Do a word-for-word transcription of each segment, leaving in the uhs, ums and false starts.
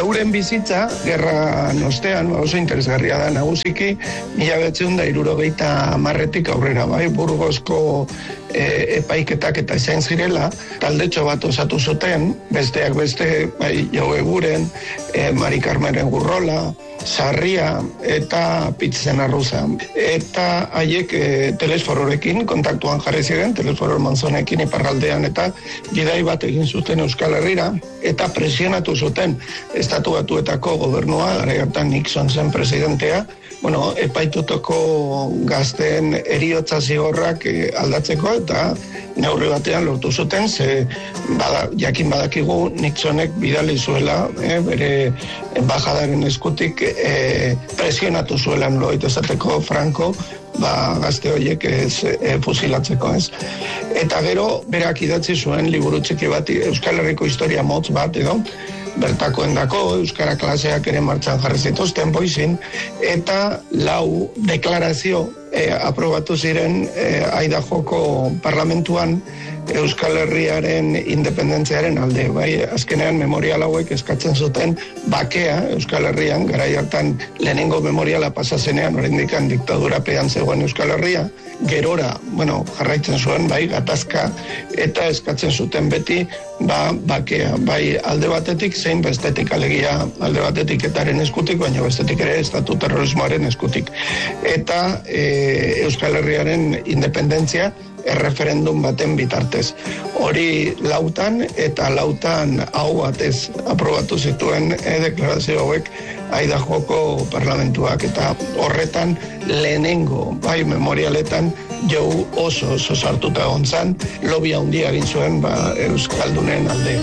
euren bizitza, gerra ostean, oso interesgarria da nagusiki, mila behatziehun eta hirurogeita hamarretik aurrera, bai, Burgosko e, epaiketak eta izan zirela, taldetxo bat osatu zuten, besteak beste, bai, Jau Eguren, e, Mari Carmenen Gurrola, Sarria eta Pitzen Arruza. Eta haiek e, telesfororekin kontaktuan jarri ziren, telesforor Manzonekin iparraldean, eta gidai bat egin zuten Euskal Herrira, eta presionatu zuten Estatu Batuetako gobernua, gara hartan Nixon zen presidentea, bueno, epaitutako gazteen eriotza zigorrak e, aldatzeko, eta neurri batean lortu zuten, ze bada, jakin badakigu Nixonek bidali zuela, eh, bere embajadaren eskutik eh, presionatu zuela noit esateko Franco, ba, gazte horiek ez e, fusilatzeko, ez. Eta gero, berak idatzi zuen liburu txiki bat, Euskal Herriko historia motz bat, edo, bertakoendako, euskara klaseak ere martxan jarri zituzten boizin, eta lau deklarazio e, aprobatu ziren e, Aidajoko parlamentuan Euskal Herriaren independentziaren alde, bai, azkenean memorial hauek eskatzen zuten bakea Euskal Herrian, garai hartan lehenengo memoriala pasazenean, oraindikan diktadurapean zegoen Euskal Herria, gerora, bueno, jarraitzen zuen, bai, gatazka, eta eskatzen zuten beti, ba, bakea, bai, alde batetik, zein bestetik, alegia alde batetik etaren eskutik, baina bestetik ere estatu terrorismoaren eskutik. Eta e, Euskal Herriaren independentzia erreferendum baten bitartez. Hori lautan, eta lautan hau batez aprobatu zituen e, deklarazio hauek Aidajoko parlamentuak, eta horretan lehenengo, bai, memorialetan Jau oso oso sartuta egon zan, lobby handia egin zuen ba, Euskaldunen alde.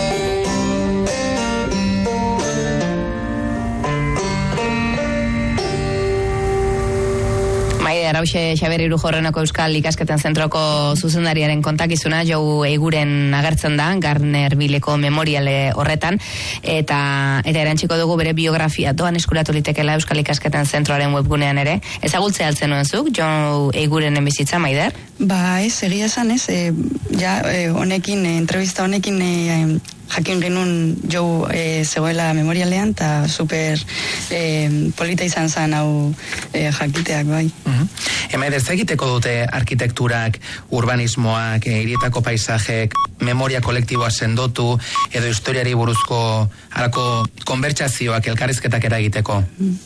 Arauxe Xabier Irujorrenoko Euskal Ikasketen Zentroko zuzendariaren kontakizuna Jau Eguren agertzen da, Garner Bileko memoriale horretan, eta eta erantziko dugu bere biografia doan eskuratu litekela Euskal Ikasketen Zentroaren webgunean ere. Ezagutzea altzen nuen zuk, Jau Egurenen bizitza, Maider? Ba, ez, egia esan ez, e, ja, e, honekin, e, entrevista honekin e, jakin genuen Jau e, zegoela memorialean, eta super e, polita izan zen hau e, jakiteak, bai. Uh-huh. Hemen ez egiteko dute arkitekturak, urbanismoak, e, hirietako paisajek, memoria kolektiboa sendotu, edo historiari buruzko harako konbertsazioak, elkarrizketak eragiteko?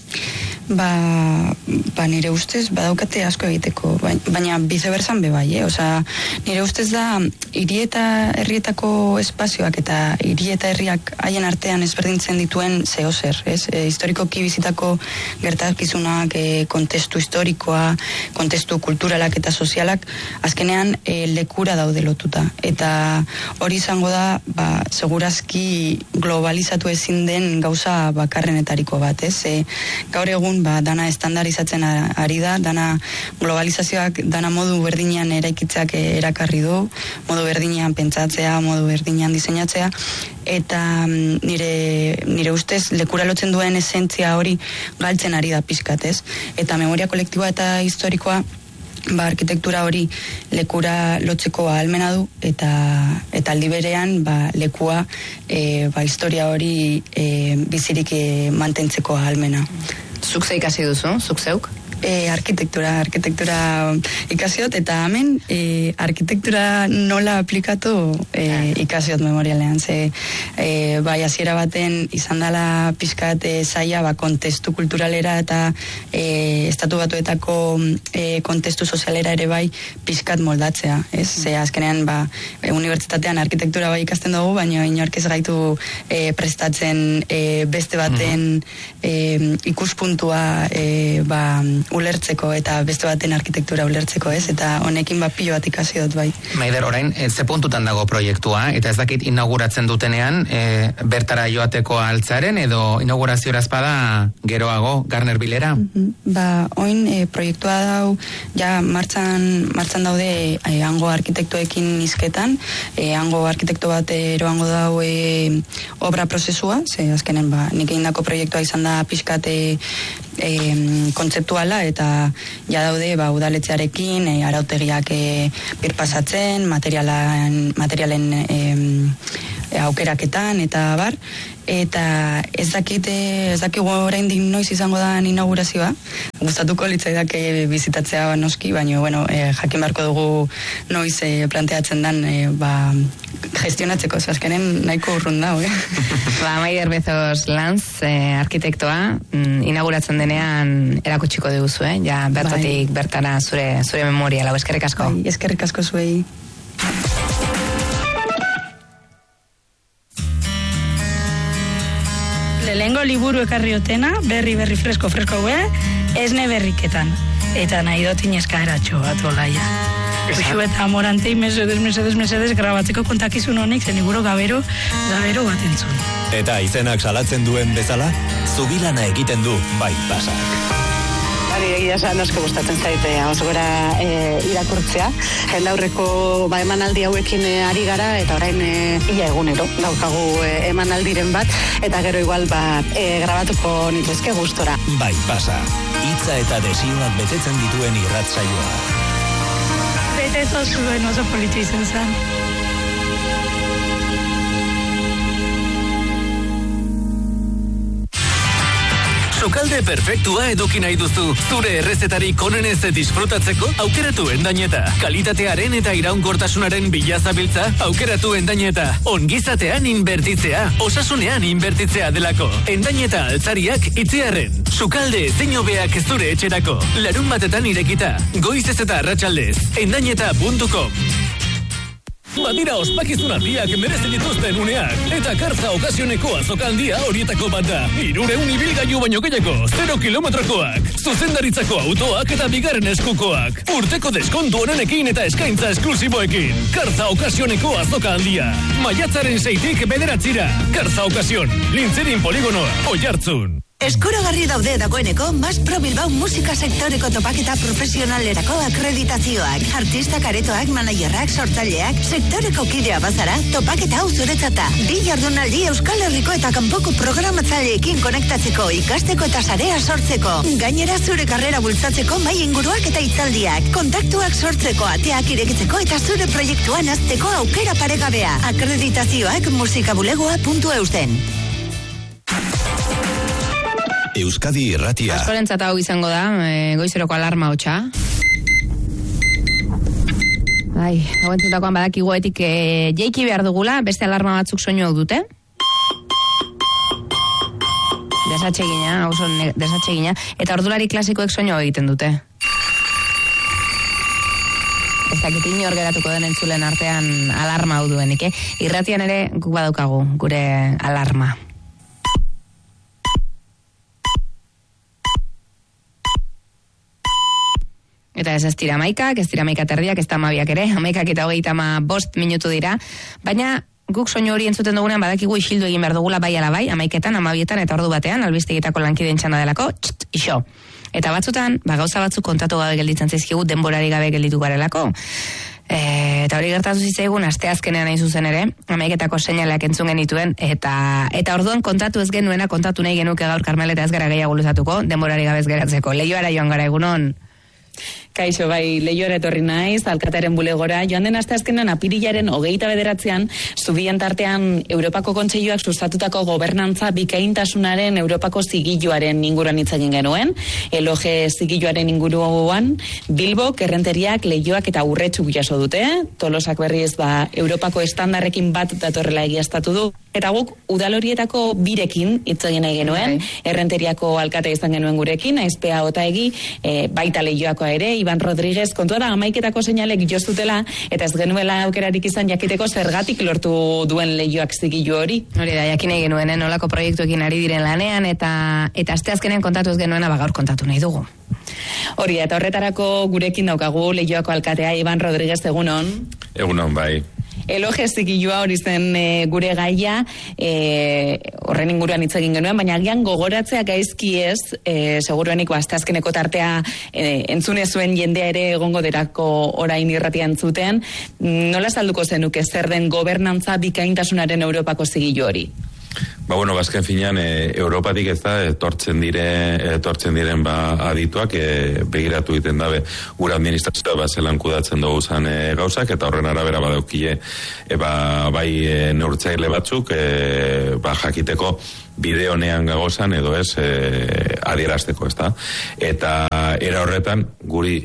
Ba, ba nire ustez badaukate asko egiteko, baina bizebersan be bai, eh? Osa, nire ustez da hiri eta herrietako espazioak eta hiri eta herriak haien artean ezberdintzen dituen zehozer, ez? E, historikoki bizitako gertakizunak, e, kontestu historikoa, kontestu kulturalak eta sozialak azkenean e, lekura daude lotuta, eta hori izango da, ba, segurazki globalizatu ezin den gauza bakarrenetariko bat, ez? E, gaur egun ba, dana estandarizatzen ari da, dana globalizazioak dana modu berdinean eraikitzeak erakarri du, modu berdinean pentsatzea, modu berdinean diseinatzea, eta nire, nire ustez lekura lotzen duen esentzia hori galtzen ari da pixkat, ez? Eta memoria kolektiboa eta historikoa ba, arkitektura hori lekura lotzeko ahalmena du, eta eta aldi berean ba, lekua e, ba, historia hori e, bizirik e, mantentzeko ahalmena. Zuk ze ikasi duzu, zuk zeuk? E, arkitektura, arkitektura ikasiot, eta hemen e, arkitektura nola aplikatu e, ikasiot memorialean. Ze, e, bai, hasiera baten izan dela pixkat e, zaila, ba, kontestu kulturalera eta e, estatu batuetako e, kontestu sozialera ere bai pixkat moldatzea, ez? Ze, azkenean, ba, e, unibertsitatean arkitektura bai ikasten dugu, baina inork ez gaitu e, prestatzen e, beste baten e, ikuspuntua e, ba, ulertzeko eta beste baten arkitektura ulertzeko, ez? Eta honekin ba pilo bat ikasi dut, bai. Maider, orain, e, ze puntutan dago proiektua, eta ez dakit inauguratzen dutenean e, bertara joateko altzaren, edo inaugurazio erazpada geroago, Garner Bilera? Mm-hmm. Ba, oin e, proiektua dau, ja martxan, martxan daude e, hango arkitektoekin izketan, e, hango arkitekto bat eroango dau e, obra prozesua, ze azkenen ba, nik egindako proiektua izan da pixkate e, kontzeptuala, eta ja daude ba, udaletxearekin e, arautegiak e, birpasatzen, materialen, materialen e, aukeraketan eta bar, eta ez dakit ez dakigu oraindik noiz izango da inaugurazioa. Gustatuko litzaidake bizitatzea noski, baina bueno, e, jakin beharko dugu noiz e, planteatzen den e, ba, gestionatzeko, azkenen nahiko urrun dago, eh? Ba, Maider Bezos Lanz, eh, arkitektoa, mm, inauguratzen denean erakutsiko duzu, eh? Ja, bertatik bai. Bertara zure, zure memoria, lau, eskerrik asko. Bai, eskerrik asko zuei. Lehengo liburu ekarriotena, berri berri fresko fresko be, esne berriketan. Eta nahi dut ineska eratxo bat olaia. Uxu eta amorantei mesedes, mesedes, mesedes grabatzeko kontakizun honik zen liburu gabero, gabero bat entzun. Eta izenak salatzen duen bezala, zubilana egiten du bai pasak. Hori egia esan asko gustatzen zaite oso gora e, irakurtzea. Jendaurreko ba, emanaldi hauekin e, ari gara eta orain e, ia egunero daukagu e, emanaldiren bat eta gero igual ba, e, grabatuko nituzke gustora. Bai pasa, hitza eta desioak betetzen dituen irratsaioa. Bete zozuen oso politu izan zen. Sukalde perfektua eduki nahi duzu. Zure errezetarik onenez disfrutatzeko aukeratu Endaineta. Kalitatearen eta iraunkortasunaren bila zabiltza, aukeratu Endaineta. Ongizatean inbertitzea, osasunean inbertitzea delako. Endaineta altzariak itziarren. Sukalde ezin hobeak zure etxerako. Larun batetan irekita. Goizez eta arratsaldez. Endaineta puntu com. Badira ospakizun handiak merezen dituzten uneak. Eta Karza okasioneko azoka handia horietako bat da. Hirureun ibilgailu baino gehiago, zero kilometrokoak. Zuzendaritzako autoak eta bigarren eskukoak. Urteko deskontu honenekin eta eskaintza esklusiboekin. Karza okasioneko azoka handia. Maiatzaren seitik bederatzira. Karza okasion, Lintzerin poligonoa, Oiartzun. Eskuragarri daude dagoeneko Mas Pro Bilbao musika sektoreko topaketa profesionalerako akreditazioak. Artistak, aretoak, managerrak, sortzaileak, sektoreko kidea bazara, topaketa hau zuretzata. Bi jardunaldi Euskal Herriko eta kanpoko programatzaileekin konektatzeko, ikasteko eta sarea sortzeko. Gainera zure karrera bultzatzeko mai inguruak eta hitzaldiak. Kontaktuak sortzeko, ateak irekitzeko eta zure proiektuan hazteko aukera paregabea. Akreditazioak musikabulegoa puntu eusen. Euskadi Irratia. Askorentzat hau izango da, e, goizeroko alarma hotxa. Ai, hau entzutakoan badakigu etik e, jeiki behar dugula, beste alarma batzuk soinu hau dute. Desatsegina, hau son desatsegina. Eta ordulari klasikoek soinu hau egiten dute. Ez dakit inor geratuko den entzulen artean alarma hau duenik, eh? Irratian ere guk badaukagu, gure alarma. Eta ez ez dira maikak, ez dira maika terdiak, ez da amabiak ere, amaikak eta hogeita ama bost minutu dira, baina guk soinu hori entzuten dugunean badakigu isildu egin behar dugula bai ala bai, amaiketan, amabietan eta ordu batean, albistegitako lankideen txanda delako, txt, iso. Eta batzutan, ba, gauza batzuk kontatu gabe gelditzen zaizkigu, denborari gabe gelditu garelako. E, eta hori gertatu zitzaigun asteazkenean hain zuzen ere, amaiketako seinaleak entzun genituen, eta eta orduan kontatu ez genuena, kontatu nahi genuke gaur Karmeleta ez gara gehiago luzatuko, denborari gabe ez geratzeko. Leioara joan gara egunon. Kaixo, bai, Leioara etorri naiz, Alkataren bulegora. Joan den asteazkenean apirilaren hogeita bederatzean, zubien tartean Europako Kontseiluak sustatutako gobernantza bikaintasunaren Europako zigiluaren inguruan hitz egin genuen. Eloge zigiluaren inguruan, Bilbok, Errenteriak, Leioak eta Urretxuk jaso dute. Tolosak berriz, ba, Europako estandarrekin bat datorrela egiaztatu du. Eta guk udalorietako birekin hitz egin nahi genuen, okay. Errenteriako alkate izan genuen gurekin, aizpea otaegi, e, baita Leioakoa ere, Iban Rodríguez, kontua da amaiketako seinalek joztutela, eta ez genuela aukerarik izan jakiteko zergatik lortu duen Leioak zigilu hori. Hori da, jakin nahi genuen, eh? Nolako proiektuekin ari diren lanean, eta eta asteazkenean kontatu ez genuena, ba gaur kontatu nahi dugu. Hori, eta horretarako gurekin daukagu Leioako alkatea Iban Rodríguez, egunon. Egunon, bai. Eloge zigilua hori zen e, gure gaia, e, horren inguruan hitz egin genuen, baina agian gogoratzea gaizki ez, e, seguruenik asteazkeneko tartea e, entzune zuen jendea ere egongo derako orain irratia entzuten. Nola salduko zenuke zer den gobernantza bikaintasunaren Europako zigilu hori? Ba, bueno, bazken finean, e, Europatik ez da, etortzen dire, etortzen diren ba adituak e, begiratu egiten dabe gure administrazioa ba zelan kudatzen dugu zan e, gauzak, eta horren arabera badaukile e, ba, bai e, neurtzaile batzuk e, ba jakiteko bide honean gagozan edo ez e, adierazteko, ez da? Eta era horretan guri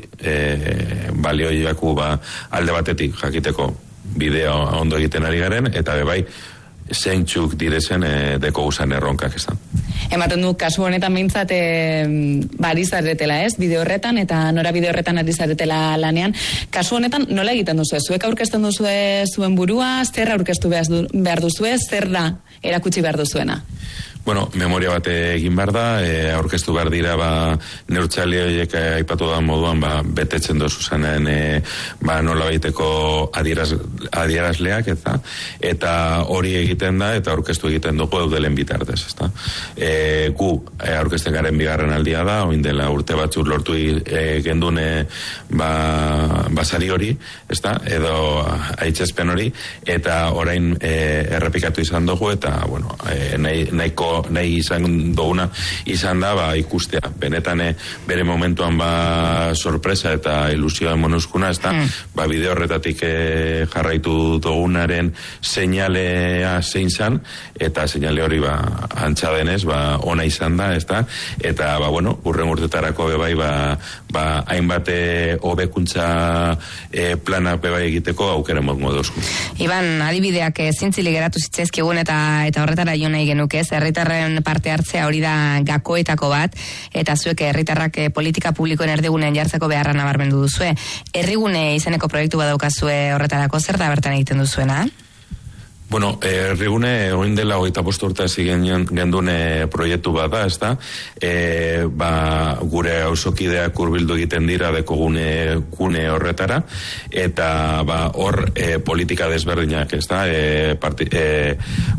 e, balioiaku ba alde batetik jakiteko bideo ondo egiten ari garen, eta bebai zeintzuk direzen e, deko guzan erronkak, ez da. Ematen du, kasu honetan behintzat e, ba, ari zaretela, ez, bide horretan, eta nora bide horretan ari zaretela lanean. Kasu honetan, nola egiten duzu? Zuek aurkezten duzue zuen burua, zer aurkeztu behar duzue, zer da erakutsi behar duzuena? Bueno, memoria bat egin behar da, e, aurkeztu behar dira, ba, neurtzaile horiek aipatu da moduan, ba, betetzen dozu zanen, e, ba, nola baiteko adieraz, adierazleak, eta, eta hori egiten da, eta aurkeztu egiten dugu eudelen bitartez, ezta. E, gu, e, aurkezten garen bigarren aldia da, oin dela urte batzuk lortu e, gendune, ba, basari hori, ezta, edo aitzespen hori, eta orain e, errepikatu izan dugu, eta, bueno, e, nahi, nahiko nahi izan duguna izan da ba, ikustea, benetan bere momentuan ba, sorpresa eta ilusioa monuzkuna, ez da, mm. ba, bide horretatik e, jarraitu dugunaren seinalea zein zan, eta seinale hori ba, antza denez, ba, ona izan da, ez da, eta ba, bueno, urren urtetarako bebai ba, ba, hainbat hobekuntza e, planak bebai egiteko aukera mongo dozku. Iban, adibideak zintzilik geratu zitzaizkigun eta eta horretara jo nahi genuke, ez, herritarren parte hartzea hori da gakoetako bat, eta zuek herritarrak politika publikoen erdigunean jartzeko beharra nabarmendu duzue. Herrigune izeneko proiektu badaukazue horretarako, zer da bertan egiten duzuena? Bueno, herrigune oin dela hogeita bost urte hasi gendune proiektu bat da, ez da, e, ba, gure auzokideak hurbildu egiten dira deko gune, gune horretara, eta ba, hor e, politika desberdinak, ez da, e, parti, e,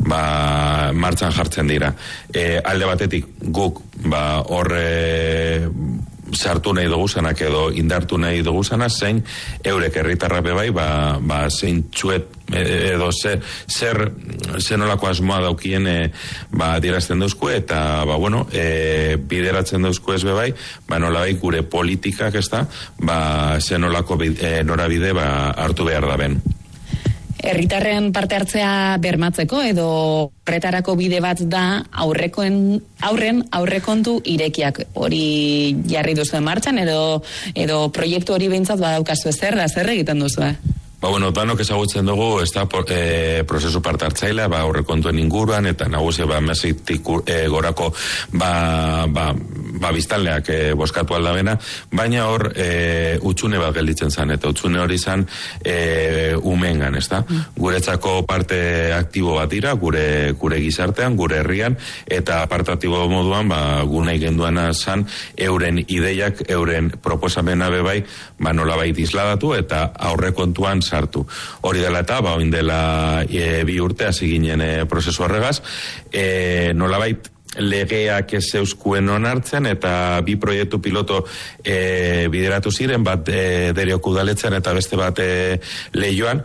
ba, martxan jartzen dira. E, alde batetik guk ba, hor e, sartu nahi duguzanak edo indartu nahi duguzanak, zein eurek herritarra bebai, ba, ba zein txuet edo zer, zer, zer nolako asmoa daukien e, ba, dirazten dauzku, eta ba, bueno, e, bideratzen dauzku ez bebai, ba, nolabai gure politikak, ez da, ba, zer nolako e, norabide ba, hartu behar da ben. Herritarren parte hartzea bermatzeko edo horretarako bide bat da aurrekoen aurren aurrekontu irekiak hori jarri duzuen martxan edo edo proiektu hori behintzat badaukazu zer da zer egiten duzu, eh? Ba, bueno, danok ezagutzen dugu, ez da e, prozesu parte hartzailea, ba, aurrekontuen inguruan, eta nagusia, ba, mesetik e, gorako, ba, ba, ba, biztanleak e, boskatu aldabena, baina hor, e, utxune bat gelditzen zan, eta utxune hori zan, e, umeengan, ez da? Mm. Guretzako parte aktibo bat dira, gure, gure gizartean, gure herrian, eta parte aktibo moduan, ba, gunei genduana zan, euren ideiak, euren proposamena bebai, ba, nolabait isladatu, eta aurrekontuan sartu. Hori dela eta, ba, oin dela e, bi urte hasi ginen e, prozesu horregaz, e, nolabait legeak ez euskuen onartzen, eta bi proiektu piloto e, bideratu ziren, bat e, Derioko udaletzean eta beste bat e, Leioan,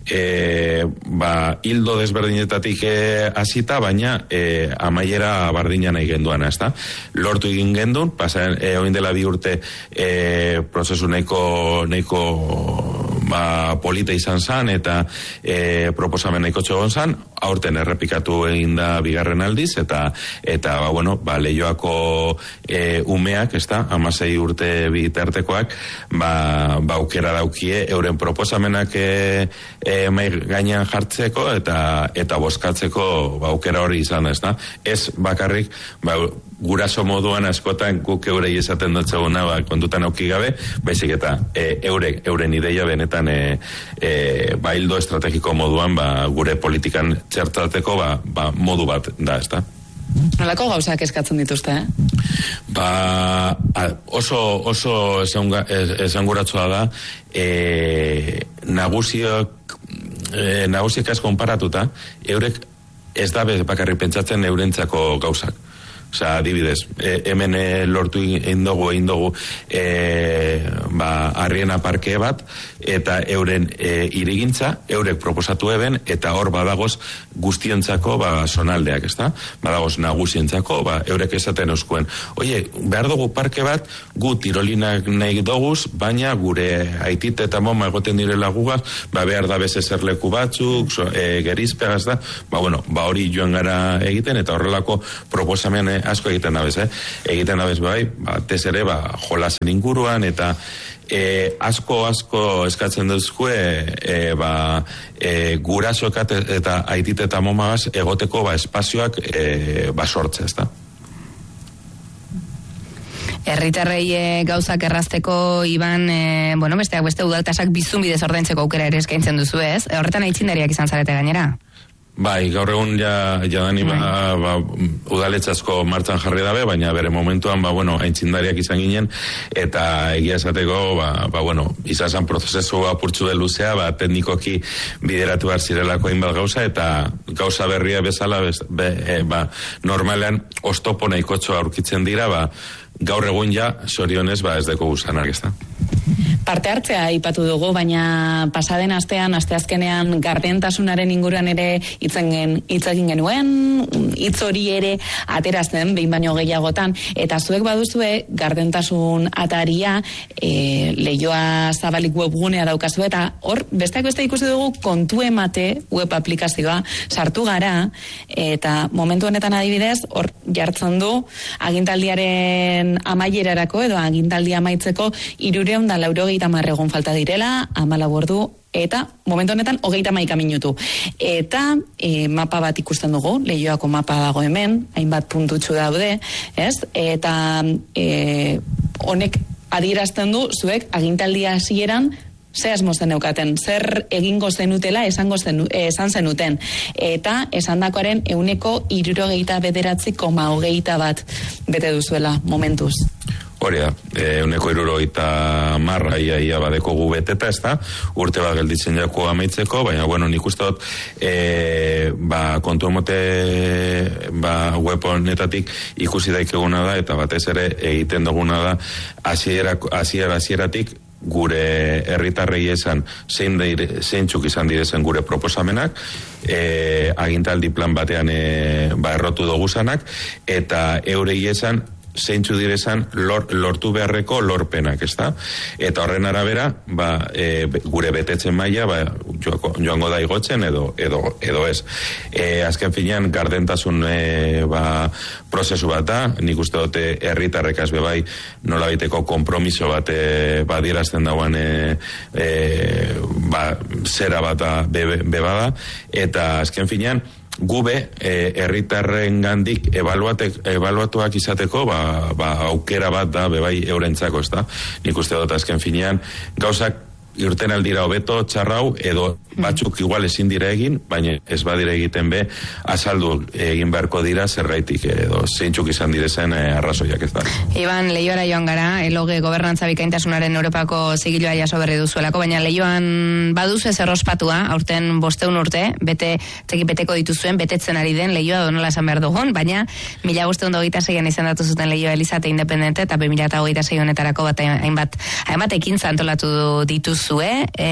E, ba, hildo desberdinetatik hasita, baina e, amaiera bardina nahi genduana, ez da? Lortu egin gendun, pasa, e, oin dela bi urte e, prozesu nahiko, nahiko ba, polita izan zan, eta e, proposamen nahiko txogon zan, aurten errepikatu egin da bigarren aldiz, eta, eta ba, bueno, ba, Leioako e, umeak, ez da, amasei urte bitartekoak, ba, ba, aukera daukie, euren proposamenak e, e, mai gainean jartzeko eta eta bozkatzeko ba, aukera hori izan, ez da? Ez bakarrik, ba, guraso moduan askotan guk eurei esaten dotzeguna ba, kontutan auki gabe, baizik eta e, eure, euren ideia benetan e, e, ba, hildo estrategiko moduan ba, gure politikan txertateko ba, ba, modu bat da, ez da? Nolako gauzak eskatzen dituzte, eh? Ba, oso, oso esanguratsua da, e, nagusiok, e, nagusiek az konparatuta, eurek ez da bakarrik pentsatzen eurentzako gauzak. Osea, adibidez, e, hemen e, lortu egin dugu, egin dugu e, ba, Arriena parke bat, eta euren e, irigintza, eurek proposatu eben, eta hor badagoz guztiontzako ba, zonaldeak, ezta? Badagoz nagusientzako, ba, eurek esaten euskuen. Oie, behar dugu parke bat, gu tirolinak nahi doguz, baina gure aitit eta moma egoten direla gugaz, ba, behar da bez eserleku batzuk, so, e, gerizpegaz da, ba, bueno, ba, hori joan gara egiten, eta horrelako proposamen asko egiten dabez, eh? Egiten dabez, bai, ba, tez ere, ba, jolasen inguruan, eta E, asko asko eskatzen duzkue e, ba, e, gurasokat eta aitit eta momagaz egoteko ba, espazioak e, ba, sortze, ezta? Herritarrei e, gauzak errazteko, Iban, e, bueno, besteak beste udaltasak bizun bidez ordaintzeko aukera ere eskaintzen duzu, ez? E, horretan aitzindariak izan zarete gainera? Bai, gaur egun ja, jadani ba, ba, udaletzasko martxan jarri dabe, baina bere momentuan, ba, bueno, aintzindariak izan ginen, eta egia esateko, ba, ba bueno, izan prozesu apurtzu de luzea, ba, teknikoki bideratu behar zirelako hainbat gauza, eta gauza berria bezala, bez, be, e, ba, normalean, oztopo nahikotxo aurkitzen dira, ba, gaur egun ja, sorionez, ba, ez deko guzanak, ez da? Parte hartzea aipatu dugu, baina pasaden astean, asteazkenean gardentasunaren inguruan ere hitzen hitz egin genuen, hitz hori ere aterazten behin baino gehiagotan, eta zuek baduzue gardentasun ataria e, Leioa Zabalik webgunea daukazu, eta hor besteak beste ikusi dugu kontu emate web aplikazioa sartu gara, eta momentu honetan adibidez hor jartzen du agintaldiaren amaierarako edo agintaldi amaitzeko hirurehun eta laurogeita hamar egun falta direla, hamalau ordu, eta momentu honetan hogeita hamaika minutu. Eta e, mapa bat ikusten dugu, Leioako mapa dago hemen, hainbat puntutxu daude, ez? Eta e, honek adierazten du zuek agintaldia hasieran ze asmozen neukaten, zer egingo zenutela esango zenu, esan zenuten. Eta esandakoaren ehuneko hirurogeita bederatzi koma hogeita bat bete duzuela momentuz. Hori da, ehuneko hirurogeita marra ia ia badeko gu beteta, ez da, urte bat gelditzen jako amaitzeko, baina, bueno, nik uste dut, e, ba, kontu emote, ba, web honetatik ikusi daikeguna da, eta batez ere egiten duguna da, hasiera hasieratik gure herritarrei esan zein deire, zeintzuk izan direzen gure proposamenak, e, agintaldi plan batean e, ba, errotu duguzanak, eta eurei esan zeintzu direzan lor, lortu beharreko lorpenak, ezta? Eta horren arabera, ba, e, gure betetzen maila, ba, joango da igotzen edo, edo, edo ez. E, azken finean, gardentasun e, ba, prozesu bat da, nik uste dute herritarrek azbe bai nola baiteko kompromiso bat e, badierazten dauan e, e, ba, zera bat da be, bebada, eta azken finean, gube herritarren gandik ebaluatuak izateko ba, ba, aukera bat da bebai eurentzako, ez da? Nik uste dut azken finean gauzak irten aldira hobeto, txarrau, edo batzuk igual ezin dira egin, baina ez badira egiten be, azaldu egin beharko dira zerraitik, edo zeintzuk izan direzen eh, arrazoiak ez da. Iban, Leioara joan gara, eloge gobernantza bikaintasunaren Europako zigilua jaso berri duzuelako, baina Leioan baduzu ez errospatua, aurten bosteun urte, bete, teki beteko dituzuen, betetzen ari den Leioa donola esan behar dugun, baina mila bosteun hogeita zeian izendatu zuten Leioa Elizate independente, eta be mila hogeita zei honetarako bat hainbat, hainbat ekintza antolatu dituzue, e,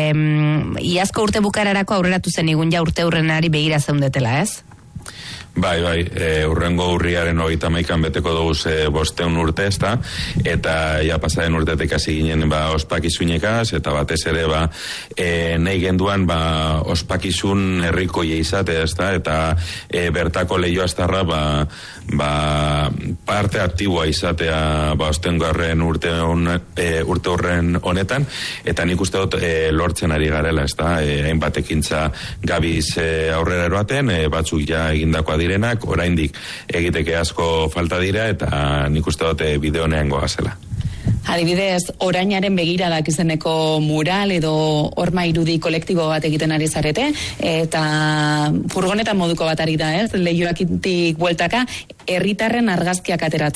iazko urte bukararako aurreratu zen igun ja urte urrenari begira zeundetela, ez? Bai, bai, e, urrengo urriaren hogeita hamaikan beteko dugu e, bosteun urte, ez da, eta ja pasaren urtetek hasi ginen ba, ospakizunekaz, eta batez ere ba, e, nahi genduan ba, ospakizun herrikoia izate, ez da, eta e, bertako Leioaztarra ba, ba, parte aktiboa izatea ba, ostengarren urte, un, e, urte horren honetan, eta nik uste dut e, lortzen ari garela, ez da, e, hainbat ekintza gabiz e, aurrera eroaten, e, batzuk ja egindakoa direnak, oraindik egiteke asko falta dira, eta nik uste dute bideo neango gazela. Adibidez, orainaren begiradak izeneko mural edo horma irudi kolektibo bat egiten ari zarete, eta furgonetan moduko bat ari da, ez? Leioakitik bueltaka, herritarren argazkiak ateratzen.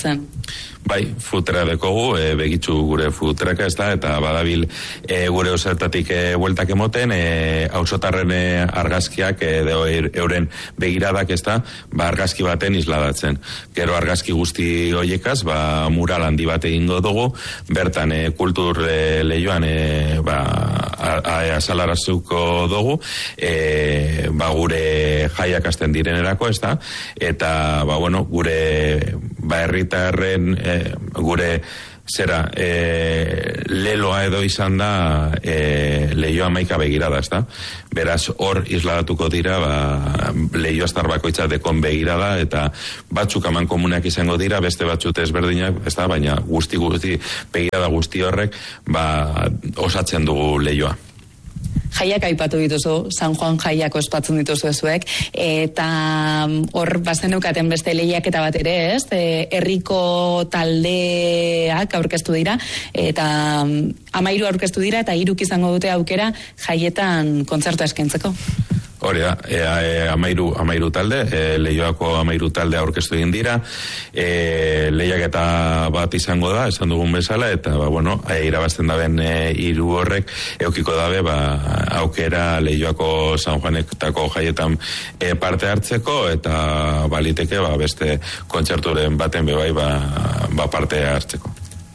Bai, futera dekogu, e, begitzu gure futeraka ez da, eta badabil e, gure osertatik e, bueltak emoten, e, hausotarren e, argazkiak edo e, euren begiradak ez da, ba, argazki baten isladatzen. Gero argazki guzti hoiekaz, ba, mural handi bat egingo dugu, bertan e, kultur e, lehioan e, ba, azalarazuko dugu, e, ba, gure jaiak hasten direnerako ez da, eta ba, bueno, gure ba, herritarren e, gure zera e, leloa edo izan da e, leio amaika begirada, ez da? Beraz, hor isladatuko dira ba, leio astar bakoitza dekon begirada, eta batzuk aman komunak izango dira, beste batzute ezberdinak, ez da? Baina guzti guzti begirada guzti horrek ba, osatzen dugu leioa. Jaiak aipatu dituzu, San Juan jaiak ospatzen dituzu ezuek, eta hor bazen eukaten beste lehiak eta bat ere, ez? E, herriko taldeak aurkeztu dira, eta amairu aurkeztu dira, eta hiruk izango dute aukera jaietan kontzertua eskaintzeko. Hori da, e, e, amairu, amairu talde, e, Leioako amairu talde aurkeztu egin dira, e, lehiaketa bat izango da, esan dugun bezala, eta, ba, bueno, e, irabazten daben e, hiru horrek, eukiko dabe, ba, aukera Leioako San Juanetako jaietan e, parte hartzeko, eta baliteke, ba, beste kontzerturen baten bebai, ba, ba parte hartzeko.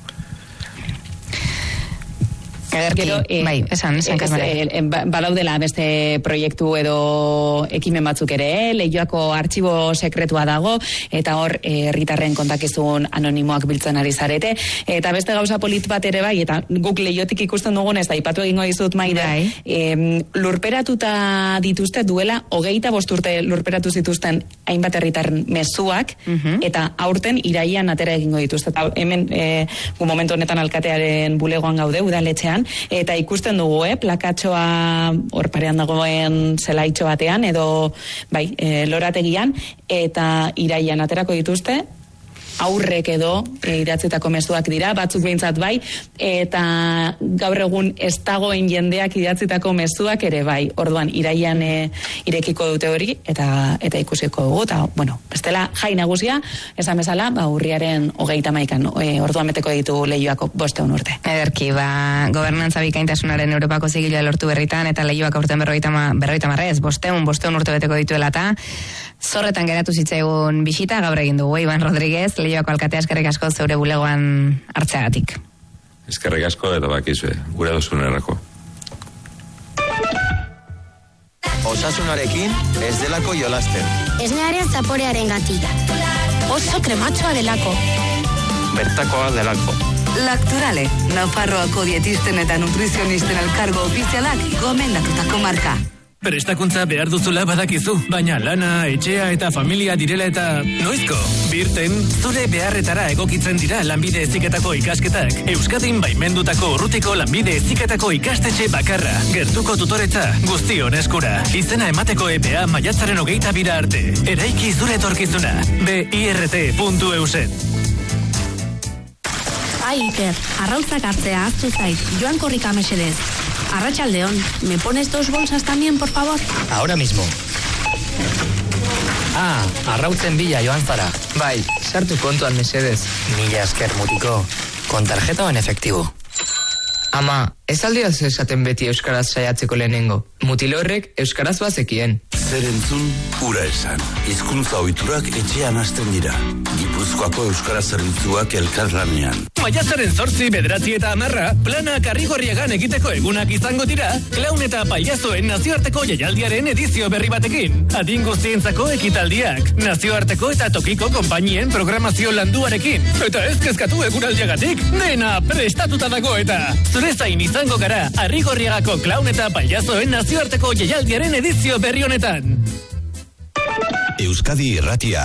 Ederki, Gero, eh, bai, esan, esan, ez, eh, badaudela beste proiektu edo ekimen batzuk ere, Leioako artxibo sekretua dago, eta hor herritarren kontakizun anonimoak biltzen ari zarete, eta beste gauza polit bat ere bai, eta guk Leiotik ikusten dugun, ez da, ipatu egingo dizut Maide, eh, lurperatuta dituzte duela, hogeita bost urte lurperatu zituzten hainbat herritarren mezuak, uh-huh. eta aurten iraian atera egingo dituzte, eta hemen, eh, gu momentu honetan alkatearen bulegoan gaude, udaletxean, eta ikusten dugu, eh, plakatxoa hor parean dagoen zelaitxo batean, edo bai, e, lorategian, eta iraian aterako dituzte, aurrek edo e, idatzitako mezuak dira, batzuk behintzat bai, eta gaur egun ez dagoen jendeak idatzitako mezuak ere bai, orduan iraian e, irekiko dute hori, eta eta ikusiko dugu, eta, bueno, bestela jai nagusia, esan bezala, ba, urriaren hogeita maikan, e, orduan beteko ditu Leioako bosteun urte. Ederki, ba, gobernantza bikaintasunaren Europako zigilua lortu berritan, eta Leioak aurten berroita marrez, bosteun, bosteun urte beteko dituela, eta zorretan geratu zitzaigun bisita, gaur egin dugu, Iban Rodriguez, Leioako alkatea, eskerrik asko zeure bulegoan hartzeagatik. Eskerrik asko eta bakizue, gure dozunerako. Osasunarekin ez delako jolasten. Esnearen zaporearen gatik. Oso krematxoa delako. Bertakoa delako. Lacturale, Nafarroako dietisten eta nutrizionisten elkargo ofizialak gomendatutako marka. Prestakuntza behar duzula badakizu, baina lana, etxea eta familia direla eta noizko. Birten, zure beharretara egokitzen dira lanbide heziketako ikasketak. Euskadin baimendutako urrutiko lanbide heziketako ikastetxe bakarra. Gertuko tutoretza, guztion eskura. Izena emateko epea maiatzaren hogeita bira arte. Eraiki zure etorkizuna. B I R T puntu E U S. Ai, Iker, arrautzak hartzea aztu zait, joan korrika mesedez. Arratsaldeon, ¿me pones dos bolsas también, por favor? Ahora mismo. Ah, arrautzen bila joan zara. Bai, sartu kontuan mesedez. Mila esker mutiko. Con tarjeta o en efectivo? Ama, ez aldiaz esaten beti euskaraz saiatzeko lehenengo. Mutilo horrek euskaraz bazekien. Zer entzun, ura esan. Hizkuntza ohiturak etxean hasten dira. Gipuzkoako euskara zerbitzuak elkarlanean. Maiatzaren zortzi, bederatzi eta amarra, plana Karrigorriagan egiteko egunak izango dira, klaun eta pailazoen nazioarteko jaialdiaren edizio berri batekin. Adin guztientzako ekitaldiak, nazioarteko eta tokiko konpainien programazio landuarekin. Eta ez kezkatu eguraldiagatik, dena prestatuta dago eta zure zain izango gara, Arrigorriagako klaun eta pailazoen nazioarteko jaialdiaren edizio berri honetan. Euskadi Irratia.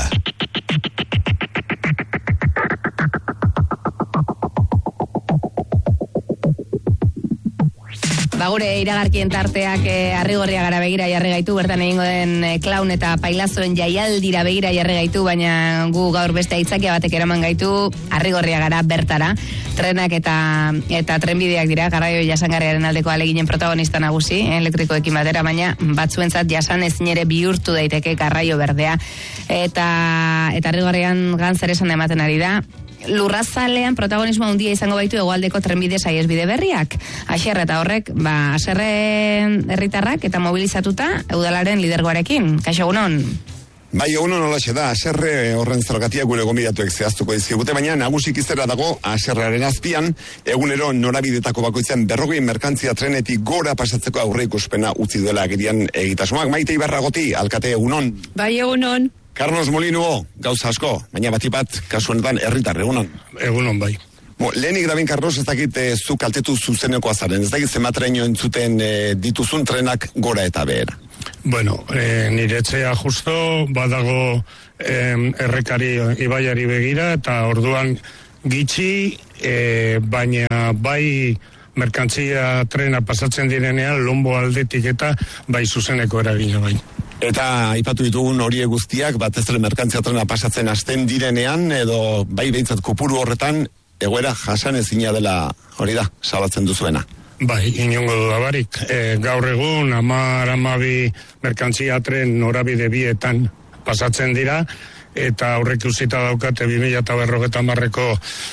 Ba, gure iragarkien tarteak e, Arrigorriagara begira jarri gaitu, bertan egingo den e, klaun eta pailazoen jaialdira begira jarri gaitu, baina gu gaur beste aitzakia batek eraman gaitu Arrigorriagara bertara. Trenak eta eta trenbideak dira, garraio jasangarriaren aldeko aleginen protagonista nagusi, elektrikoekin batera, baina batzuentzat jasan ezin ere bihurtu daiteke garraio berdea. Eta eta Arrigorrian gantzer esan ematen ari da, lurrazalean protagonismo handia izango baitu hegoaldeko trenbide saihesbide berriak. Aser eta horrek, ba, Aserren herritarrak eta mobilizatuta udalaren lidergoarekin. Kaixo egunon. Bai, egunon holaxe da, Aserre horren zergatia gure gomidatuek zehaztuko dizkigute, baina nagusik iztera dago Aserraren azpian, egunero norabidetako bakoitzen berrogei merkantzia trenetik gora pasatzeko aurre ikuspena utzi duela agirian egitasmoak. Maite Ibarragoti, alkate egunon. Bai, egunon. Carlos Molinuo, gauza asko, baina batipat kasu honetan herritar egunon. Egunon bai. Bo, lehenik dabin, Carlos, ez dakit e, zu kaltetu zuzeneko azaren, ez dakit zematreño entzuten e, dituzun trenak gora eta behera. Bueno, eh, nire etxea justo badago eh, errekari ibaiari begira eta orduan gitxi, eh, baina bai merkantzia trena pasatzen direnean lombo aldetik eta bai zuzeneko eragina bai. Eta aipatu ditugun horiek guztiak, batez ere merkantzia trena pasatzen hasten direnean, edo bai behintzat kopuru horretan, egoera jasan ezina dela hori da, salatzen duzuena. Bai, inongo dudabarik. E, gaur egun, amar, amabi merkantzia tren norabide bietan pasatzen dira, eta aurrek usita daukate bi mila berrogeita hamarreko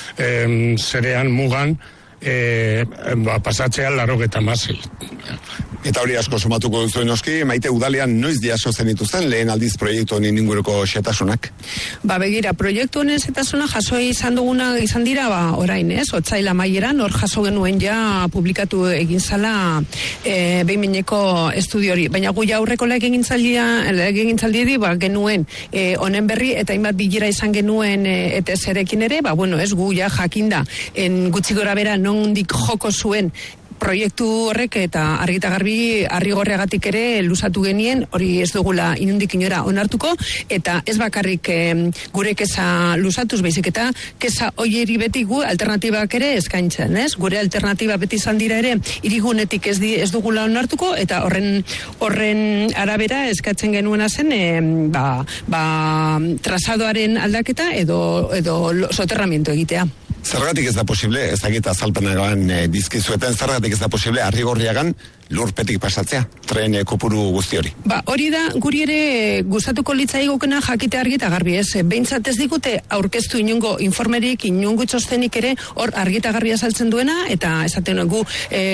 e, zerean mugan, e, ba, pasatzea larogeta masi. Eta hori asko somatuko duzuen oski, Maite, udalean noiz jaso zen dituzten lehen aldiz proiektu honen inguruko xetasunak? Ba begira, proiektu honen xetasuna jaso izan duguna izan dira, ba orain ez, otsaila maieran, hor jaso genuen ja publikatu egin zala e, behin-behineko estudio hori. Baina gu ja aurreko egin gintzaldi ba genuen e, honen berri eta hainbat bilera izan genuen e, eta zerekin ere, ba bueno, ez gu ja jakinda, en gutxi gora bera nondik joko zuen proiektu horrek eta argita garbi arrigorreagatik ere luzatu genien, hori ez dugula inundik inora onartuko, eta ez bakarrik e, gure kesa luzatuz, baizik eta kesa hoieri beti gu alternatibak ere eskaintzen, ez? Gure alternatiba beti izan dira ere irigunetik ez, di, ez dugula onartuko, eta horren horren arabera eskatzen genuena zen e, ba, ba, trazadoaren aldaketa edo, edo soterramiento egitea. Zergatik ez da posible, ez dakit azalpenagoan e, dizkizueten, zergatik ez da posible Arrigorriagan lurpetik pasatzea, tren e, kopuru guzti hori? Ba, hori da, guri ere gustatuko litzaigokena jakite argi eta garbi ez. Behintzat ez digute aurkeztu inungo informerik, inungo txostenik ere hor argi eta garbi azaltzen duena, eta esaten gu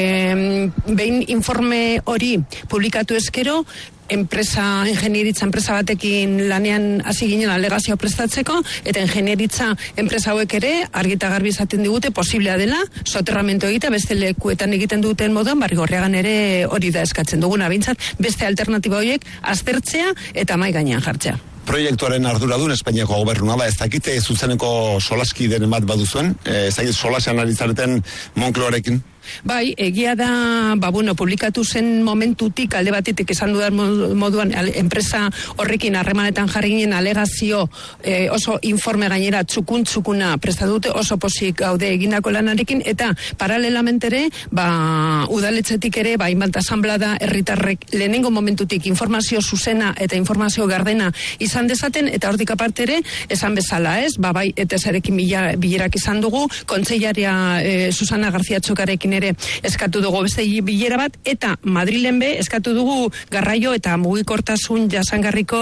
e, behin informe hori publikatu ezkero, enpresa, ingenieritza enpresa batekin lanean hasi ginen alegazio prestatzeko, eta ingenieritza enpresa hauek ere argita garbi izaten digute posiblea dela, soterramento egitea, beste lekuetan egiten duten moduan, Barrigorriagan ere hori da eskatzen duguna, bintzat, beste alternatiba horiek aztertzea eta mai gainean jartzea. Proiektuaren arduradun Espainiako gobernua da, ez dakite zuzeneko solaskideren bat baduzuen, ez dakit solasean ari zareten Moncloarekin? Bai, egia da, ba, bueno, publikatu zen momentutik, alde batetik esan dudan moduan, enpresa horrekin harremanetan jarri ginen alegazio e, oso informe gainera txukun-txukuna prestadute, oso posik gaude egindako lanarekin, eta paralelamente ere, ba, udaletxetik ere, ba, inbalt asamblada herritarrek lehenengo momentutik informazio zuzena eta informazio gardena izan dezaten, eta hortik aparte ere, esan bezala, ez? Ba, bai, eta zarekin bilerak izan dugu, kontseilaria e, Susana García Txokarekin ere eskatu dugu beste bilera bat, eta Madrilen be eskatu dugu garraio eta mugikortasun jasangarriko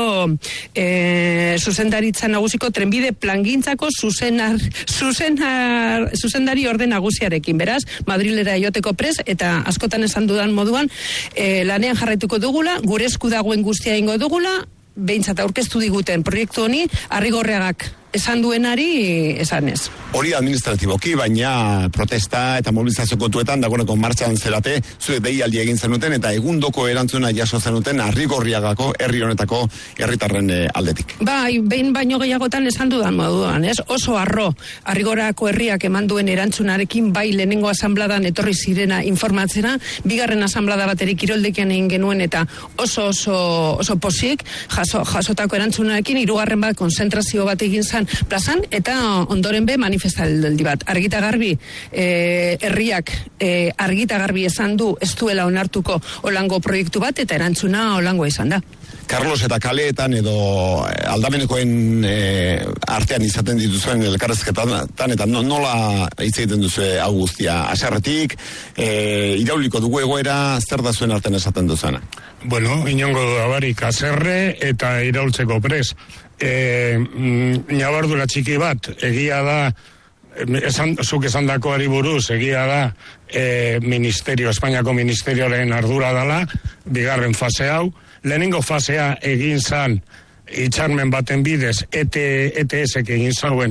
e, zuzendaritza nagusiko trenbide plangintzako zuzenar, zuzenar, zuzendari orde nagusiarekin, beraz, Madrilera joteko pres, eta askotan esan dudan moduan, e, lanean jarraituko dugula, gure esku dagoen guztia ingo dugula, behintzat aurkeztu diguten proiektu honi, Arrigorriagak esan duenari esan ez. Hori administratiboki, baina protesta eta mobilizazio kontuetan dagoeneko martxan zerate, zuek deialdi egin zenuten eta egundoko erantzuna jaso zenuten Arrigorriagako herri honetako herritarren aldetik. Bai, behin baino gehiagotan esan dudan moduan, ez? Oso arro Arrigorriagako herriak eman duen erantzunarekin, bai lehenengo asanbladan etorri zirena informatzera, bigarren asanblada baterik Kiroldekian egin genuen eta oso oso oso posik jaso, jasotako erantzunarekin, hirugarren bat konzentrazio bat egin zen plazan, eta ondoren be manifestaldi bat. Argita garbi e, herriak e, argita garbi esan du ez duela onartuko olango proiektu bat, eta erantzuna olangoa izan da. Carlos, eta kaleetan edo aldamenekoen e, artean izaten dituzuen elkarrezketan, eta no, nola hitz egiten duzue hau guztia? Aserretik, e, irauliko dugu egoera, zer da zuen artean esaten duzuena? Bueno, inongo dabarik aserre eta iraultzeko pres. E, nabardura txiki bat, egia da esan, zuk esan dakoari buruz, egia da, e, ministerio, Espainiako ministerioaren ardura dela, bigarren fase hau, lehenengo fasea egin zan, itxarmen baten bidez, E T S-ek egin zauen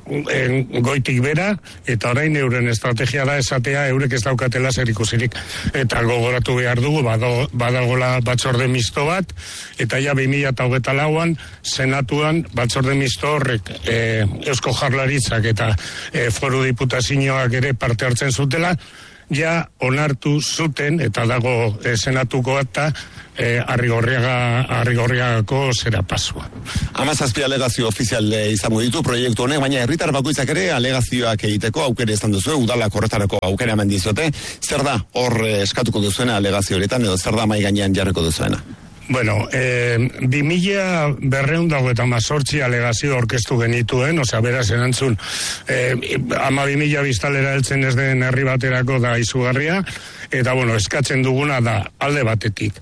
en, goitik bera, eta orain euren estrategia da esatea eurek ez daukatela zer ikusirik. Eta gogoratu behar dugu, bado, badagola batzorde misto bat, eta ja bi mila hogeita lauan, senatuan batzorde misto horrek e, Eusko Jaurlaritzak eta e, foru diputazioak ere parte hartzen zutela, ja onartu zuten, eta dago e, senatuko eta e, Arrigorriaga, Arrigorriagako zera pasua. Hamazazpi alegazio ofizial izango ditu proiektu honek, baina herritar bakoitzak ere alegazioak egiteko aukere izan duzu, udalak horretarako aukera eman dizote. Zer da hor eskatuko duzuena alegazio horretan, edo zer da mai gainean jarriko duzuena? Bueno, eh, bi mila berreun dago eta mazortzi alegazio orkestu genituen, osea, beraz erantzun, eh, ama bi mila biztalera heltzen ez den herri baterako da izugarria, eta bueno, eskatzen duguna da alde batetik.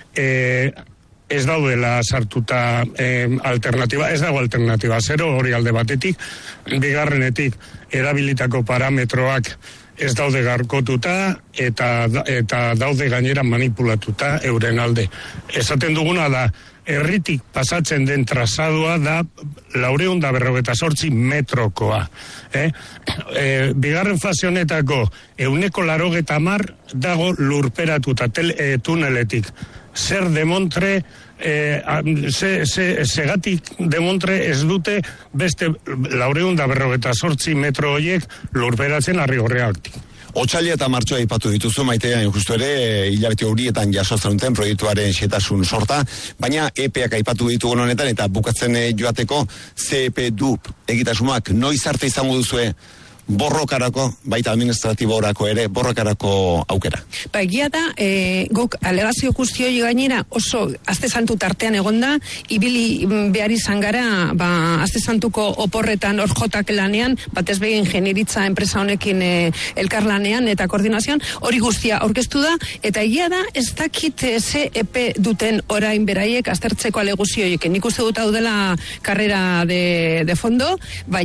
Eh, ez daudela sartuta eh, alternatiba, ez dago alternatiba zero, hori alde batetik, bigarrenetik erabilitako parametroak ez daude garkotuta eta, eta daude gainera manipulatuta euren alde. Esaten duguna da, herritik pasatzen den trazadua da laureun da berrogeta sortzi metrokoa. Eh? E, bigarren fase honetako euneko larogeta mar dago lurperatuta tel, e, tuneletik. Zer demontre, eh, ze, ze, segatik demontre ez dute beste laureun da berrogeta sortzi metro horiek lurperatzen Arrigorriagatik. Otsaila eta martxoa aipatu dituzu, Maitea, justu ere, hilabete horietan jasotzen duten proiektuaren xetasun sorta, baina E P ak aipatu ditugun honetan, eta bukatzen joateko C E P du egitasmoak noiz arte izango duzue borrokarako, baita administratiborako ere, borrokarako aukera. Ba, egia da, e, guk alegazio guztioi gainera oso azte santu tartean egonda, ibili behar izan gara, ba, azte santuko oporretan orjotak lanean, batez behin ingenieritza enpresa honekin e, elkarlanean eta koordinazioan, hori guztia aurkeztu da, eta egia da, ez dakit ze E P duten orain beraiek aztertzeko aleguzioiek. Nik uste dut hau dela karrera de, de fondo,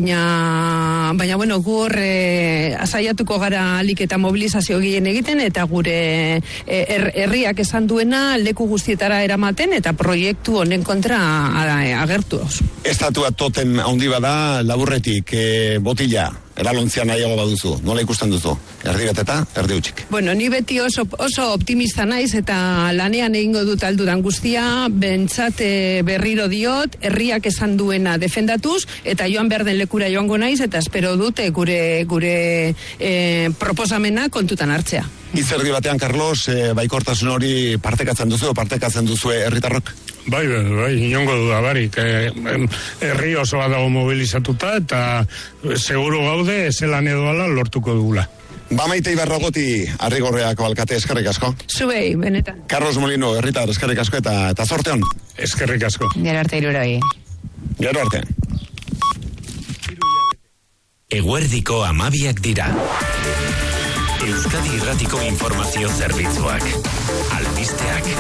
baina, baina bueno, gu E, asaiatuko gara alik eta mobilizazio gehien egiten, eta gure er, herriak esan duena leku guztietara eramaten eta proiektu honen kontra agertu. Estatua totem handi bada, laburretik, e, botila, eralontzia nahiago baduzu, nola ikusten duzu? Erdi beteta, erdi utxik. Bueno, ni beti oso, oso optimista naiz eta lanean egingo dut aldudan guztia, bentsat berriro diot, herriak esan duena defendatuz, eta joan behar den lekura joango naiz, eta espero dute gure, gure e, proposamena kontutan hartzea. Izerdi batean, Carlos, e, baikortasun hori partekatzen duzu, partekatzen duzu herritarrok? Bai, bai, bai, inongo duda barik. Herri e, osoa dago mobilizatuta eta seguru gaude zelan edo ala lortuko dugula. Ba, Maite Ibarragoti, Arrigorriagako alkate, eskerrik asko. Zuei, benetan. Carlos Molino, herritar, eskerrik asko eta, eta zorte hon. Eskerrik asko. Gero arte iruroi. Gero arte. Eguerdiko amabiak dira. Euskadi Irratiko informazio zerbitzuak. Albisteak.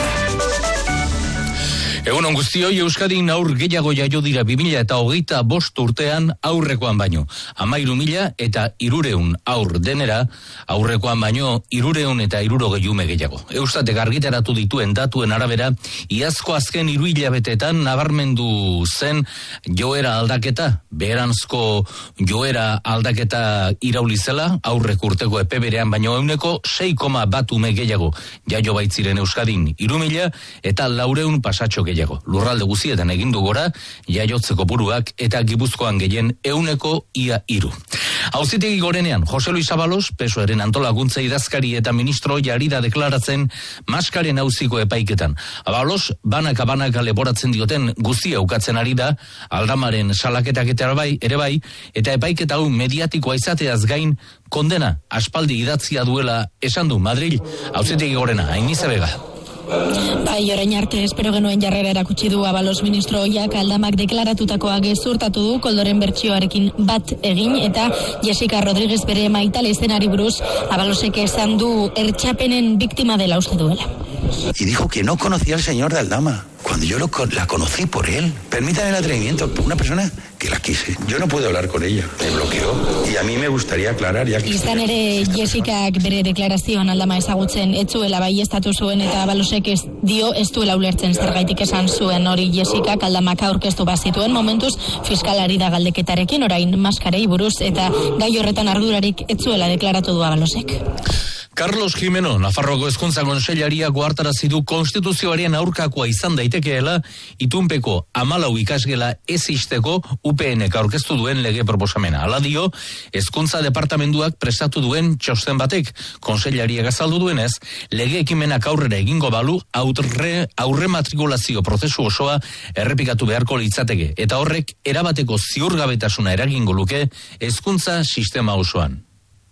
Egunon guztioi, Euskadin aur gehiago jaio dira bi mila eta hogeita bost urtean aurrekoan baino. Hamairu mila eta irureun aur denera, aurrekoan baino irureun eta irurogei ume gehiago. Eustatek argitaratu dituen datuen arabera, iazko azken hiru hilabetetan nabarmendu zen joera aldaketa, beheranzko joera aldaketa iraulizela, aurrek urteko epe berean baino euneko sei koma bat ume gehiago jaio baitziren Euskadin hiru mila eta laureun pasatxo gehiago. Lurralde guzietan egindu gora, jaiotzeko buruak eta Gipuzkoan gehien euneko ia iru. Auzitegi gorenean, Jose Luis Abalos, pesoaren antolakuntza idazkari eta ministro jarida deklaratzen maskaren auziko epaiketan. Abalos, banaka banaka leporatzen dioten guztia ukatzen ari da, Aldamaren salaketak eta bai, ere bai, eta epaiketa hau mediatikoa izateaz gain, kondena aspaldi idatzia duela esan du Madril. Auzitegi gorena, Ainize Vega. Bai, orain arte espero genuen jarrera erakutsi du Abalos ministro oiak Aldamak deklaratutakoa gezurtatu du koldoren bertsioarekin bat egin eta Jessica Rodríguez bere maitale izenari buruz Abalosek esan du ertxapenen biktima dela uste duela. Y dijo que no conocía al señor de Aldama. cuando yo lo, la conocí por él. Permítame el atrevimiento, una persona que la quise. Yo no puedo hablar con ella, me bloqueó. Y a mí me gustaría aclarar ya que... Izan ere, Jessicak bere deklarazioan Aldama ezagutzen ez zuela baieztatu zuen eta Balosek ez dio ez duela ulertzen zergaitik esan zuen hori Jessicak Aldamak aurkeztu bazituen momentuz fiskalari da galdeketarekin orain maskarei buruz eta gai horretan ardurarik ez zuela deklaratu du Balosek. Carlos Jimeno, Nafarroako Hezkuntza Kontseilaria gohartarazi du konstituzioaren aurkakoa izan daitekeela itunpeko hamalau ikasgela ez ixteko U P N-ek aurkeztu duen lege proposamena. Hala dio, Hezkuntza Departamentuak prestatu duen txosten batek. Kontseilariak azaldu duenez, lege ekimenak aurrera egingo balu aurre, aurre matrikulazio prozesu osoa errepikatu beharko litzateke. Eta horrek erabateko ziurgabetasuna eragingo luke hezkuntza sistema osoan.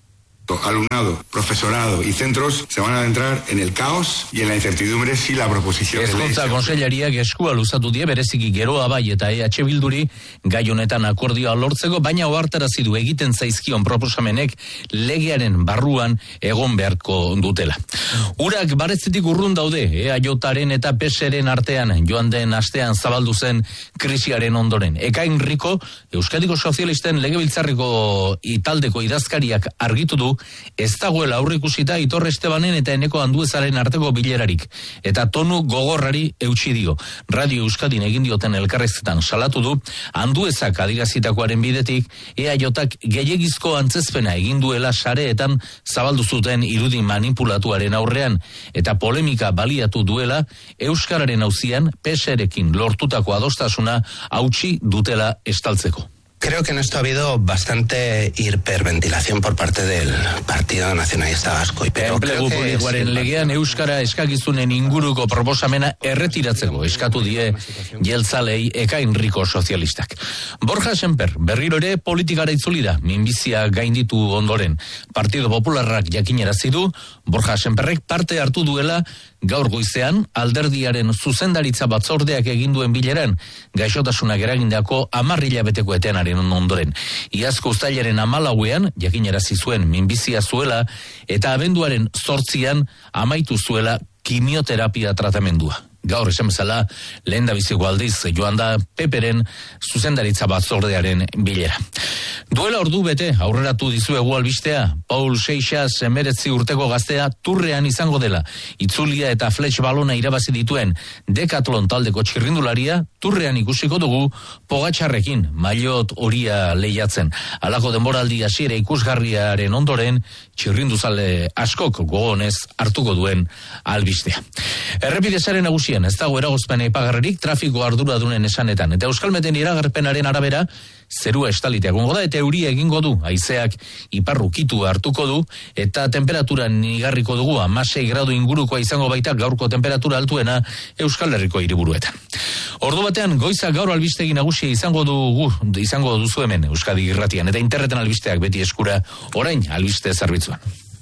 Alumnado, profesorado y centros se van a adentrar en el caos y en la incertidumbre si la proposición de ley... Hezkuntza Kontseilariak eskua luzatu die bereziki Geroa Bai eta E H Bilduri gai honetan akordioa lortzeko, baina ohartarazi du egiten zaizkion proposamenek legearen barruan egon beharko dutela. Urak baretzetik urrun daude E A Jaren eta P S eren artean joan den astean zabaldu zen krisiaren ondoren. Ekain Riko, Euskadiko Sozialisten legebiltzarreko italdeko idazkariak argitu du ez dagoela aurreikusita Aitor Estebanen eta Eneko Anduezaren arteko bilerarik, eta tonu gogorrari eutsi dio. Radio Euskadin egin dioten elkarrezketan salatu du, Anduezak adirazitakoaren bidetik, E A Jak gehiegizko antzezpena egin duela sareetan zabaldu zuten irudi manipulatuaren aurrean, eta polemika baliatu duela Euskararen auzian P S erekin lortutako adostasuna hautsi dutela estaltzeko. Creo que en esto ha habido bastante hiperventilación por parte del Partido Nacionalista Vasco. Enplegu publikoaren legean euskara eskakizunen inguruko proposamena erretiratzeko eskatu die jeltzalei Ekain Riko sozialistak. Borja Semper berriro ere politikara itzuli da, minbizia gainditu ondoren. Partido Popularrak jakinarazi du Borja Semperrek parte hartu duela gaur goizean alderdiaren zuzendaritza batzordeak egin duen bileran gaixotasunak eragindako hamar hilabeteko etenaren ondoren. Iazko uztailaren hamalauean jakinarazi zuen minbizia zuela eta abenduaren zortzian amaitu zuela kimioterapia tratamendua. Gaur esan bezala lehen da biziko aldiz joan da Peperen zuzendaritza batzordearen bilera. Duela ordu bete aurreratu dizuegu albistea, Paul Seixas emeretzi urteko gaztea Turrean izango dela. Itzulia eta fletx balona irabazi dituen Decathlon taldeko txirrindularia Turrean ikusiko dugu Pogačarrekin maillot horia lehiatzen. Halako denboraldi hasiera ikusgarriaren ondoren txirrinduzale askok gogonez hartuko duen albistea. Errepidezaren nagusian ez dago eragozpen aipagarririk trafiko arduradunen esanetan, eta Euskalmeten iragarpenaren arabera zerua estalita egongo da eta euria egingo du, haizeak iparrukitu hartuko du eta temperatura igarriko dugu hamasei gradu ingurukoa izango baita gaurko temperatura altuena Euskal Herriko hiriburuetan. Ordu batean goiza gaur albistegi nagusia izango dugu, izango duzu hemen Euskadi Irratian eta interneten albisteak beti eskura orain albiste zerbitzuan.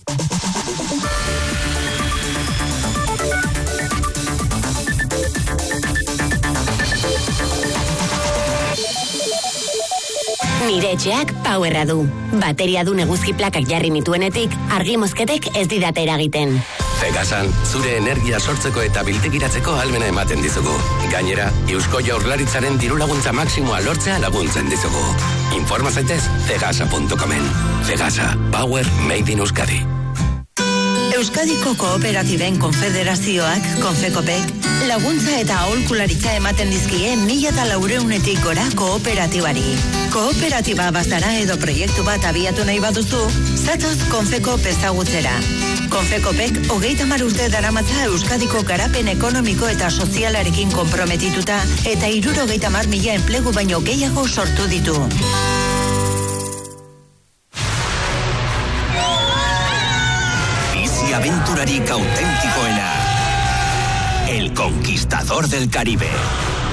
Nire etxeak powerra du. Bateria du eguzki plakak jarri nituenetik, argi mozketek ez didate eragiten. Fegasan, zure energia sortzeko eta biltegiratzeko ahalmena ematen dizugu. Gainera, Eusko Jaurlaritzaren diru laguntza maksimoa lortzea laguntzen dizugu. Informa zaitez fegasa punto comen. Fegasa, power made in Euskadi. Euskadiko Kooperatiben Konfederazioak, Konfekopek, laguntza eta aholkularitza ematen dizkie mila eta laureunetik gora kooperatibari. Kooperatiba bazara edo proiektu bat abiatu nahi baduzu, zatoz Konfekop ezagutzera. Konfekopek hogeita hamar urte daramatza Euskadiko garapen ekonomiko eta sozialarekin konprometituta eta hirurogeita hamar mila enplegu baino gehiago sortu ditu. Aventurarik auténticoena. El Conquistador del Caribe.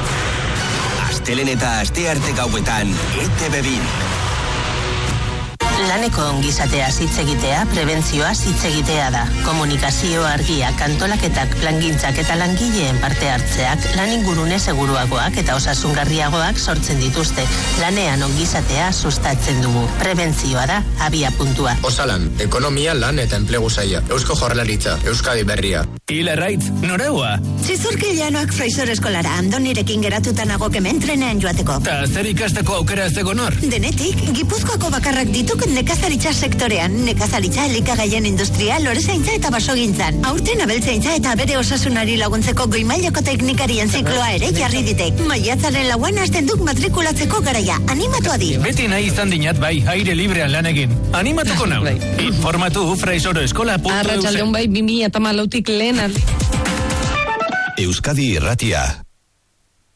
Astelen eta astearte gauetan E T B bin. Laneko ongizateaz hitz egitea, prebentzioaz hitz egitea da. Komunikazio argiak, antolaketak, plangintzak eta langileen parte hartzeak lan ingurune seguruagoak eta osasungarriagoak sortzen dituzte. Lanean ongizatea sustatzen dugu. Prebentzioa da abia puntua. Osalan, ekonomia, lan eta enplegu saila. Eusko Jaurlaritza, Euskadi Berria. Hila raitz, noreua? Zizurkilanoak Fraser eskolara andonirekin geratuta nago kemen trenean joateko. Ta zer ikasteko aukera ez dago nor? Denetik, Gipuzkoako bakarrak dituk nekazaritza sektorean, nekazaritza elikagaien industria, lorezaintza eta basogintzan. Aurten abeltzaintza eta bere osasunari laguntzeko goimailako teknikarien zikloa ere jarri ditek. Maiatzaren lauan hasten duk matrikulatzeko garaia. Animatu adi. Beti nahi izan dinat bai, aire librean lan egin. Animatuko nau. Informatu fraisoroeskola puntu eus. Arratsaldeon bai, bi mila hamalautik lehen aldi. Euskadi Irratia.